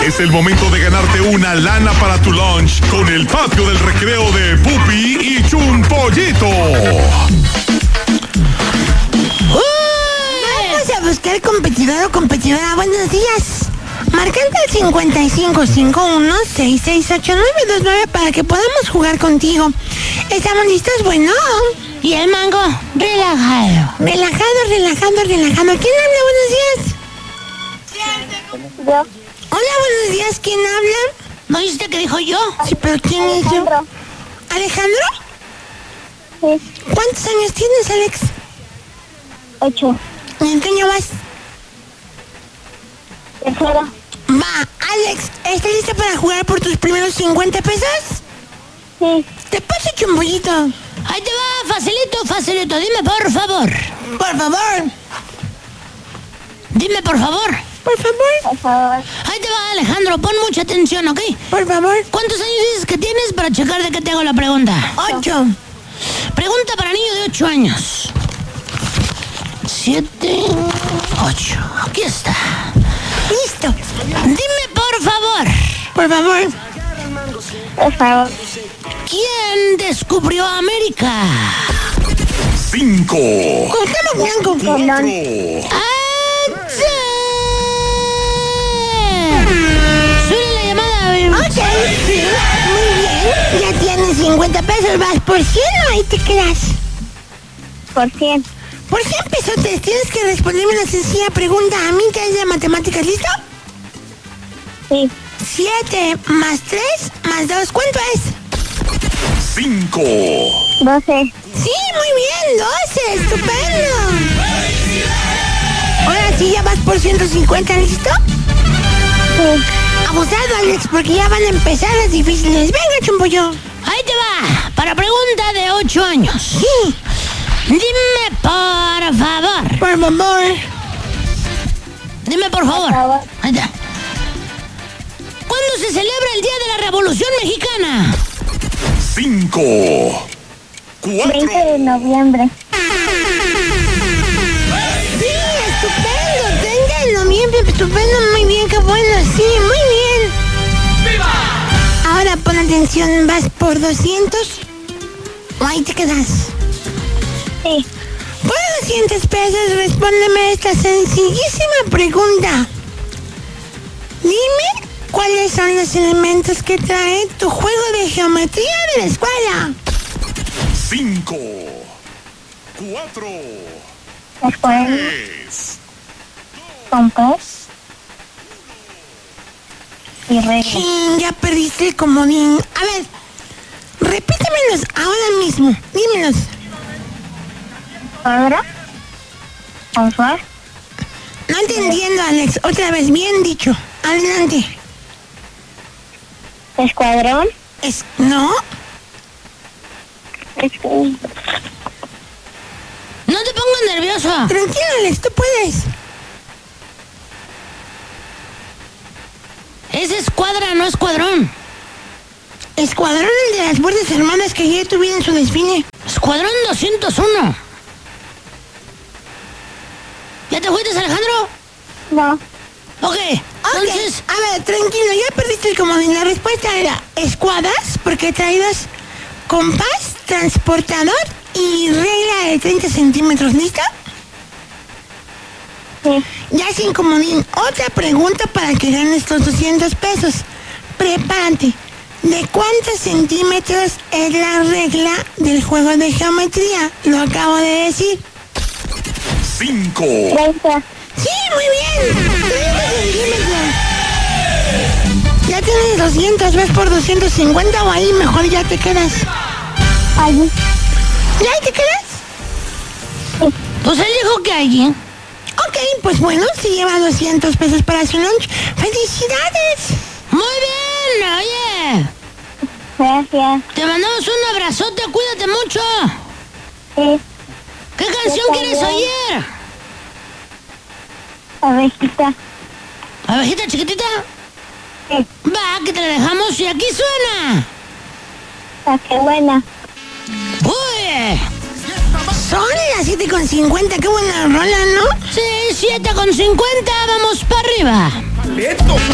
Es el momento de ganarte una lana para tu lunch con el patio del recreo de Pupi y Chumpollito. Vamos a buscar competidor o competidora. Buenos días. Marcando el 5551-668929 para que podamos jugar contigo. ¿Estamos listos? Bueno. ¿Y el mango? Relajado. Relajado. ¿Quién habla? Buenos días. Yo. Hola, buenos días. ¿Quién habla? ¿No viste que dijo yo? Sí, pero ¿quién es yo? ¿Alejandro? Sí. ¿Cuántos años tienes, Alex? 8. ¿En qué año vas? Tercero. Va, Alex, ¿estás lista para jugar por tus primeros 50 pesos? Sí. Te paso, Chumpollito. Ahí te va, facilito. Dime por favor. Por favor. Dime por favor. Por favor. Por favor. Ahí te va, Alejandro, pon mucha atención, ¿ok? Por favor. ¿Cuántos años dices que tienes para checar de qué te hago la pregunta? 8. Pregunta para niño de 8 años. 7, 8. Aquí está. Listo. Dime por favor. Por favor. Por favor. ¿Quién descubrió América? 5, Cuauhtémoc Blanco. 4, Suele la llamada. Ok, sí. Muy bien. Ya tienes 50 pesos. Vas por 100 o ahí te quedas. Por 100. Por 100 pesos tienes que responderme una sencilla pregunta. A mí que es de matemáticas. ¿Listo? Sí. 7 más 3 más 2. ¿Cuánto es? 5, 12. Sí, muy bien. 12. Estupendo. Ahora sí, ya vas por 150. ¿Listo? Sí. Abusado, Alex, porque ya van a empezar las difíciles. Venga, Chumpollo. Ahí te va. Para pregunta de 8 años. Sí. Dime por favor. Por favor. Dime por favor. favor. Ahí está. ¿Cuándo se celebra el Día de la Revolución Mexicana? 5, 4, 20 de noviembre. Sí, estupendo. 30 de noviembre, estupendo. Muy bien, qué bueno. Sí, muy bien. ¡Viva! Ahora pon atención. ¿Vas por 200? ¿O ahí te quedas? Sí. Por 200 pesos, respóndeme esta sencillísima pregunta. Dime cuáles son los elementos que trae tu juego de geometría de la escuela. 5, 4, Después, 3, compás y regla. Ya perdiste el comodín. A ver, repítemelos ahora mismo. Dímelos. Cuadra. Compás. No te entiendo, Alex. Otra vez, bien dicho. Adelante. Escuadrón. ¿No? No te pongas nervioso. Tranquilo, Alex, tú puedes. Es escuadra, no escuadrón. Escuadrón, el de las Fuerzas Armadas que ayer tuvieron su desfile. Escuadrón 201. ¿Ya te fuiste, Alejandro? No. Ok, entonces... Ok, a ver, tranquilo, ya perdiste el comodín. La respuesta era escuadras, porque traídas compás, transportador y regla de 30 centímetros. ¿Lista? Sí. Ya sin comodín. Otra pregunta para que ganes los 200 pesos. Prepárate. ¿De cuántos centímetros es la regla del juego de geometría? Lo acabo de decir. 5, 30. Sí, muy bien. 30 centímetros. Ya tienes 200, ¿ves por 250 o ahí mejor ya te quedas? Allí. ¿Ya ahí te quedas? Pues él dijo que allí. Ok, pues bueno, si lleva 200 pesos para su lunch. ¡Felicidades! Muy bien, oye. Gracias. Te mandamos un abrazote, cuídate mucho. Sí. ¿Qué canción quieres oír? Abejita. ¿Abejita chiquitita? Sí. Va, que te la dejamos y aquí suena. Ah, qué buena. Uy. Son las 7:50, qué buena rola, ¿no? Sí, 7:50, vamos para arriba. ¡Leto!